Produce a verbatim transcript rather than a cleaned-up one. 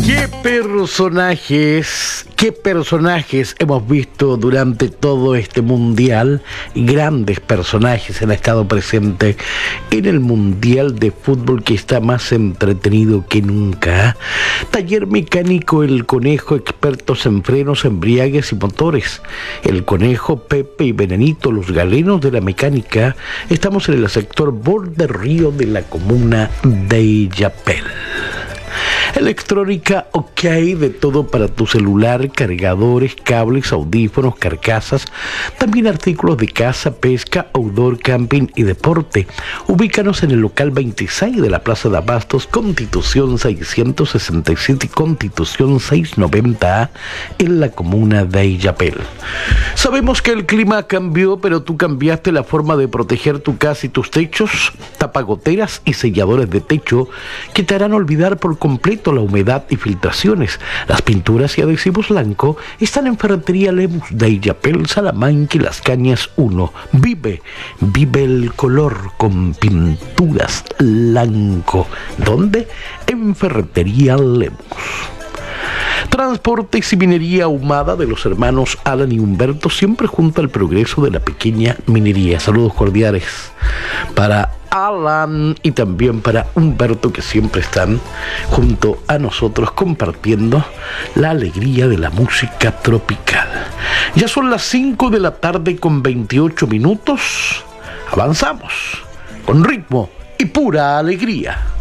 ¿Qué personajes, qué personajes hemos visto durante todo este mundial? Grandes personajes han estado presentes en el mundial de fútbol, que está más entretenido que nunca. Taller Mecánico El Conejo, expertos en frenos, embriagues y motores. El Conejo, Pepe y Venenito, los galenos de la mecánica. Estamos en el sector Borde Río de la comuna de Illapel. Electrónica OK, de todo para tu celular, cargadores, cables, audífonos, carcasas, también artículos de caza, pesca, outdoor, camping y deporte. Ubícanos en el local veintiséis de la Plaza de Abastos, Constitución seiscientos sesenta y siete y Constitución seiscientos noventa A, en la comuna de Illapel. Sabemos que el clima cambió, pero tú cambiaste la forma de proteger tu casa y tus techos. Tapagoteras y selladores de techo que te harán olvidar por completo la humedad y filtraciones. Las pinturas y adhesivos Lanco están en Ferretería Lemus de Illapel, Salamanca y Las Cañas uno. Vive, vive el color con pinturas Lanco. ¿Dónde? En Ferretería Lemus. Transportes y minería ahumada de los hermanos Alan y Humberto, siempre junto al progreso de la pequeña minería. Saludos cordiales para Alan y también para Humberto, que siempre están junto a nosotros compartiendo la alegría de la música tropical. Ya son las cinco de la tarde con veintiocho minutos. Avanzamos con ritmo y pura alegría.